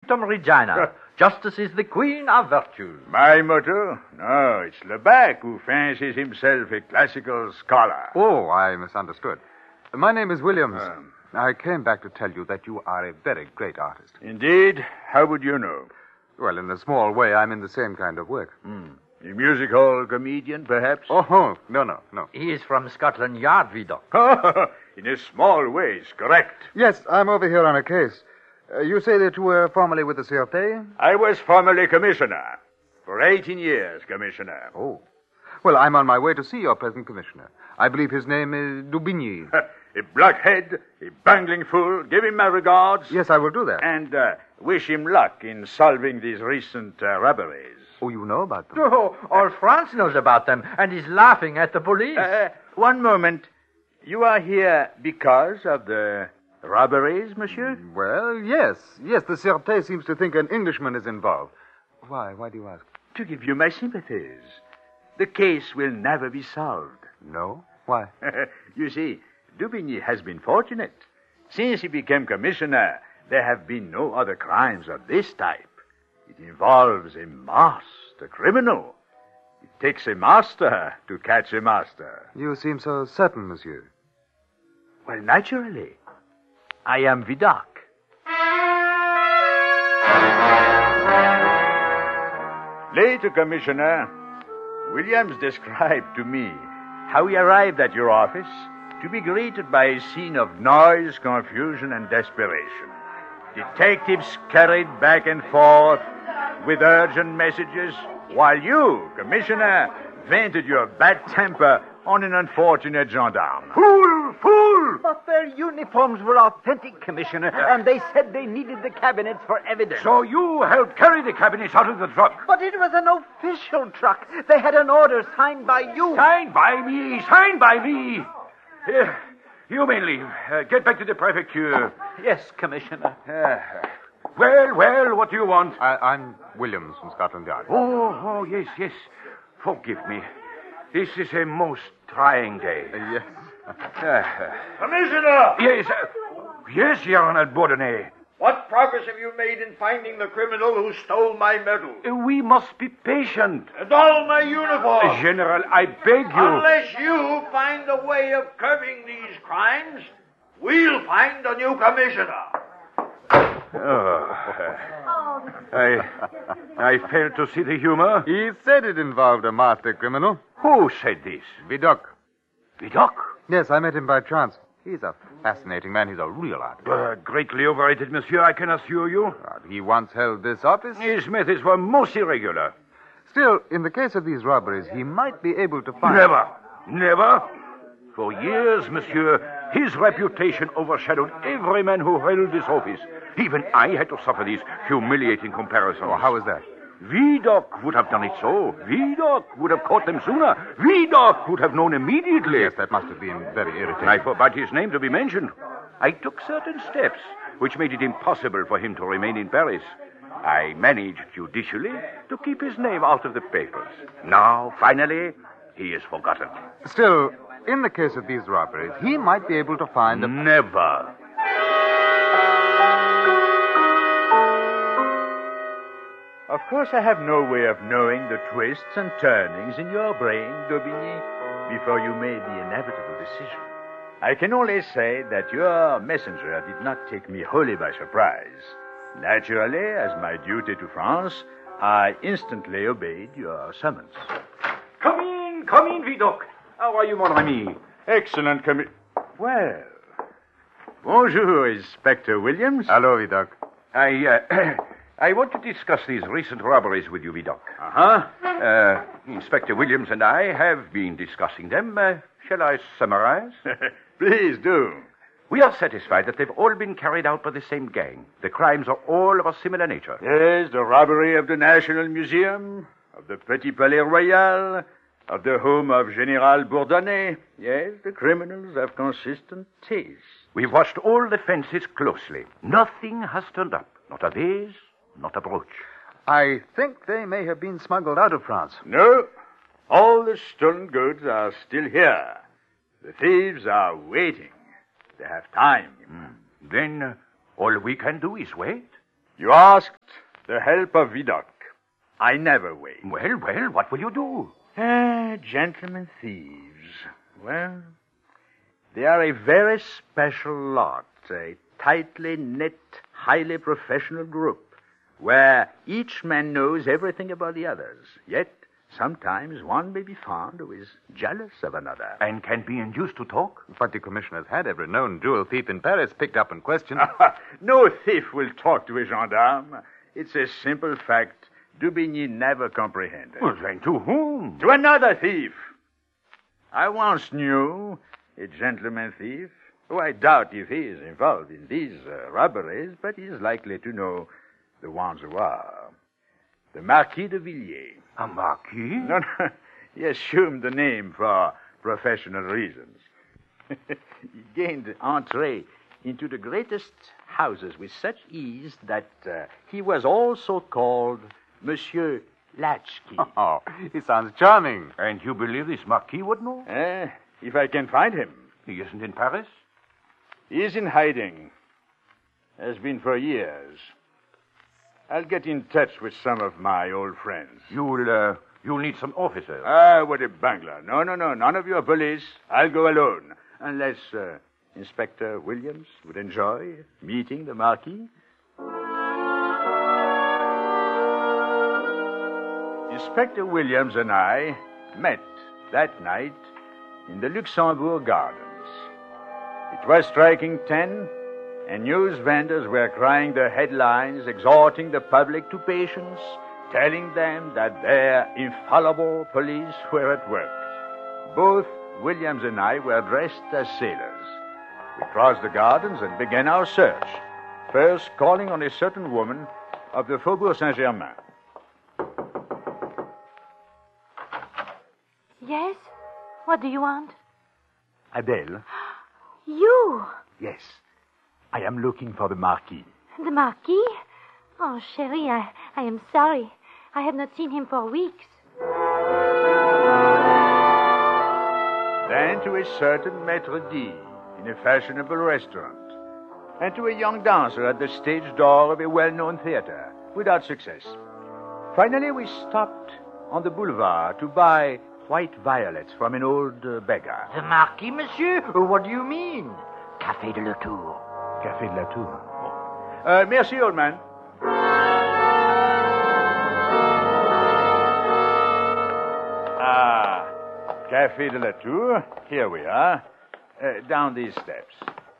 Dictum Regina. Justice is the queen of virtues. My motto? No, it's Lebac who fancies himself a classical scholar. Oh, I misunderstood. My name is Williams. I came back to tell you that you are a very great artist. Indeed? How would you know? Well, in a small way, I'm in the same kind of work. A music hall comedian, perhaps? Oh, no. He is from Scotland Yard, Vidocq. In a small way, it's correct. Yes, I'm over here on a case. You say that you were formerly with the Sûreté? I was formerly commissioner. For 18 years, commissioner. Oh. Well, I'm on my way to see your present commissioner. I believe his name is Daubigny. A blockhead, a bungling fool. Give him my regards. Yes, I will do that. And wish him luck in solving these recent robberies. Oh, you know about them? Oh, all France knows about them and is laughing at the police. One moment. You are here because of the robberies, monsieur? Well, yes. Yes, the Sûreté seems to think an Englishman is involved. Why? Why do you ask? To give you my sympathies. The case will never be solved. No? Why? You see, Daubigny has been fortunate. Since he became commissioner, there have been no other crimes of this type. It involves a master criminal. It takes a master to catch a master. You seem so certain, monsieur. Well, naturally. I am Vidocq. Later, Commissioner, Williams described to me how he arrived at your office to be greeted by a scene of noise, confusion, and desperation. Detectives scurried back and forth with urgent messages, while you, Commissioner, vented your bad temper on an unfortunate gendarme. Fool! But their uniforms were authentic, Commissioner, and they said they needed the cabinets for evidence. So you helped carry the cabinets out of the truck? But it was an official truck. They had an order signed by you. Signed by me! Signed by me! You may leave. Get back to the prefecture. Yes, Commissioner. Well, what do you want? I'm Williams from Scotland Yard. Oh, yes. Forgive me. This is a most trying day. Yes. Commissioner! Yes, Your Honor Bourdonnais. What progress have you made in finding the criminal who stole my medal? We must be patient. And all my uniforms. General, I beg you. Unless you find a way of curbing these crimes, we'll find a new commissioner. I failed to see the humor. He said it involved a master criminal. Who said this? Vidocq. Vidocq? Yes, I met him by chance. He's a fascinating man. He's a real artist. Greatly overrated, monsieur, I can assure you. He once held this office. His methods were most irregular. Still, in the case of these robberies, he might be able to find... Never. For years, monsieur, his reputation overshadowed every man who held this office. Even I had to suffer these humiliating comparisons. Oh, how is that? Vidocq would have done it so. Vidocq would have caught them sooner. Vidocq would have known immediately. Yes, that must have been very irritating. I forbade his name to be mentioned. I took certain steps which made it impossible for him to remain in Paris. I managed judicially to keep his name out of the papers. Now, finally, he is forgotten. Still, in the case of these robberies, he might be able to find... Never. Of course, I have no way of knowing the twists and turnings in your brain, Daubigny, before you made the inevitable decision. I can only say that your messenger did not take me wholly by surprise. Naturally, as my duty to France, I instantly obeyed your summons. Come in, Vidocq. How are you, mon ami? Excellent Well, bonjour, Inspector Williams. Hello, Vidocq. I want to discuss these recent robberies with you, Vidocq. Uh-huh. Inspector Williams and I have been discussing them. Shall I summarize? Please do. We are satisfied that they've all been carried out by the same gang. The crimes are all of a similar nature. Yes, the robbery of the National Museum, of the Petit Palais Royal, of the home of General Bourdonnais. Yes, the criminals have consistent taste. We've watched all the fences closely. Nothing has turned up. Not a vase, not a brooch. I think they may have been smuggled out of France. No, all the stolen goods are still here. The thieves are waiting. They have time. Then all we can do is wait. You asked the help of Vidocq. I never wait. Well, what will you do? Gentlemen thieves. Well, they are a very special lot, a tightly knit, highly professional group, where each man knows everything about the others. Yet, sometimes one may be found who is jealous of another. And can be induced to talk? But the commissioner's had every known jewel thief in Paris picked up and questioned. No thief will talk to a gendarme. It's a simple fact Dubigny never comprehended. Well, then to whom? To another thief. I once knew a gentleman thief who I doubt if he is involved in these robberies, but he is likely to know the ones who are. The Marquis de Villiers. A marquis? No, he assumed the name for professional reasons. He gained entree into the greatest houses with such ease that he was also called Monsieur Latchkey. Oh, he sounds charming. And you believe this marquis would know? If I can find him. He isn't in Paris? He is in hiding. Has been for years. I'll get in touch with some of my old friends. You'll need some officers. What a bungler. No. None of your police. I'll go alone. Unless Inspector Williams would enjoy meeting the Marquis. Inspector Williams and I met that night in the Luxembourg Gardens. It was striking 10, and news vendors were crying their headlines, exhorting the public to patience, telling them that their infallible police were at work. Both Williams and I were dressed as sailors. We crossed the gardens and began our search, first calling on a certain woman of the Faubourg Saint-Germain. Yes? What do you want? Adele? You? Yes. I am looking for the Marquis. The Marquis? Oh, Chérie, I am sorry. I have not seen him for weeks. Then to a certain maître d' in a fashionable restaurant, and to a young dancer at the stage door of a well-known theater, without success. Finally, we stopped on the boulevard to buy white violets from an old beggar. The Marquis, monsieur? What do you mean? Café de la Tour. Café de la Tour. Oh. Merci, old man. Café de la Tour. Here we are. Down these steps.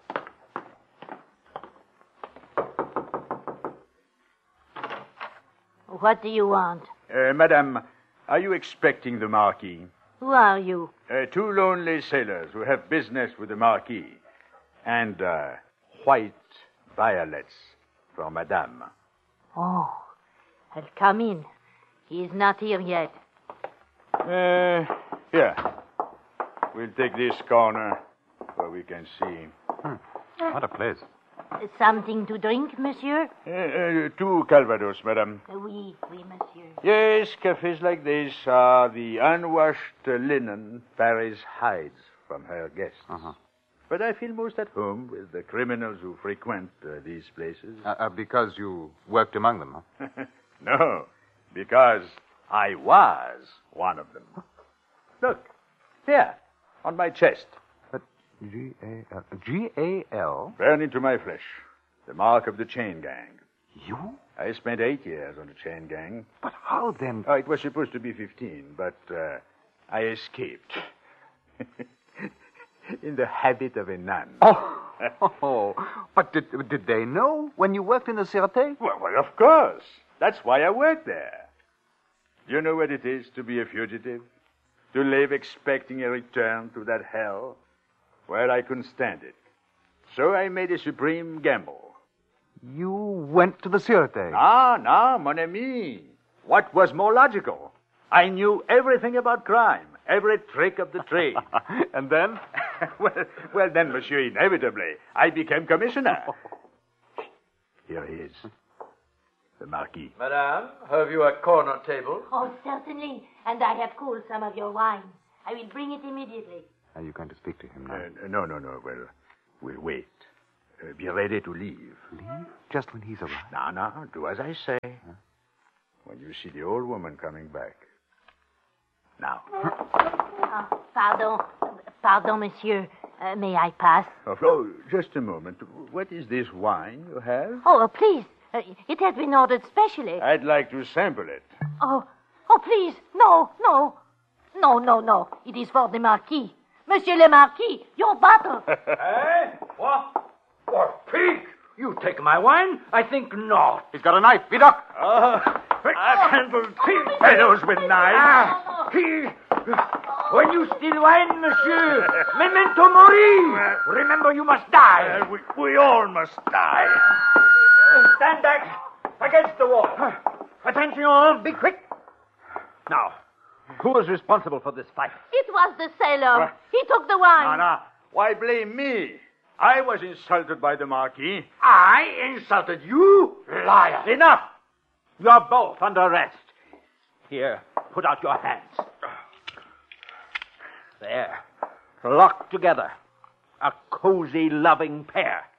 What do you want? Madame, are you expecting the Marquis? Who are you? 2 lonely sailors who have business with the Marquis. And white violets for Madame. Oh, I'll come in. He is not here yet. Here. We'll take this corner where we can see. What a place. Something to drink, monsieur? 2 Calvados, madame. Oui, monsieur. Yes, cafes like this are the unwashed linen Paris hides from her guests. Uh-huh. But I feel most at home with the criminals who frequent these places. Because you worked among them, huh? No, because I was one of them. Look, here, on my chest. But G-A-L? G-A-L? Burned into my flesh. The mark of the chain gang. You? I spent 8 years on the chain gang. But how then? Oh, it was supposed to be 15, but I escaped. In the habit of a nun. Oh, but did they know when you worked in the Sûreté? Well, of course. That's why I worked there. You know what it is to be a fugitive? To live expecting a return to that hell? Well, I couldn't stand it. So I made a supreme gamble. You went to the Sûreté? No, mon ami. What was more logical? I knew everything about crime, every trick of the trade. And then? well, then, monsieur, inevitably, I became commissioner. Here he is, the Marquis. Madame, have you a corner table? Oh, certainly. And I have cooled some of your wine. I will bring it immediately. Are you going to speak to him now? No. Well, we'll wait. Be ready to leave. Leave? Just when he's arrived? Now, do as I say. When you see the old woman coming back. Now. Pardon, monsieur. May I pass? Oh, just a moment. What is this wine you have? Oh, please. It has been ordered specially. I'd like to sample it. Oh, please. No. It is for the Marquis. Monsieur le Marquis, your bottle. Eh? What? What, pig? You take my wine? I think not. He's got a knife. Vidocq! I've handled pig fellows with knives. When you steal wine, monsieur, memento mori. Remember, you must die. We all must die. Stand back against the wall. Attention, be quick. Now, who is responsible for this fight? It was the sailor. He took the wine. Now, why blame me? I was insulted by the Marquis. I insulted you? Liar. Enough. You're both under arrest. Here, put out your hands. There. Locked together. A cozy, loving pair.